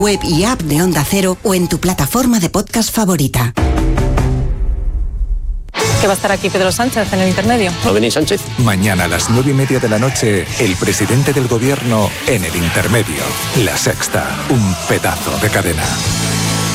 web y app de Onda Cero o en tu plataforma de podcast favorita. Que va a estar aquí Pedro Sánchez en el intermedio. ¿No venís, Sánchez? Mañana a las 9:30 de la noche, el presidente del gobierno en el intermedio. La Sexta, un pedazo de cadena.